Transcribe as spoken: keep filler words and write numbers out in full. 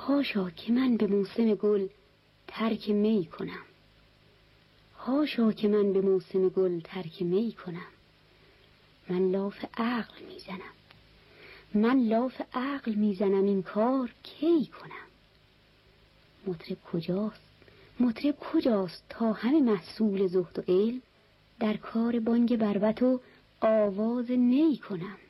حاشا که من به موسم گل ترک می کنم، حاشا که من به موسم گل ترک می کنم. من لاف عقل میزنم، من لاف عقل میزنم، این کار کی کنم؟ مطرب کجاست، مطرب کجاست تا همه محصول زهد و علم در کار بانگ بربط و آواز نی کنم؟